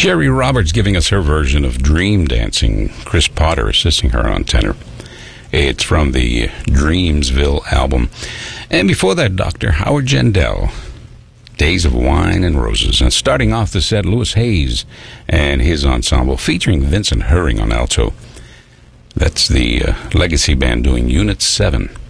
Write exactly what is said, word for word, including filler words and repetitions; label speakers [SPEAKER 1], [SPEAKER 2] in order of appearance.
[SPEAKER 1] Sherry Roberts giving us her version of Dream Dancing. Chris Potter assisting her on tenor. It's from the Dreamsville album. And before that, Doctor Howard Jandell, Days of Wine and Roses. And starting off the set, Louis Hayes and his ensemble, featuring Vincent Herring on alto. That's the uh, Legacy Band doing Unit seven.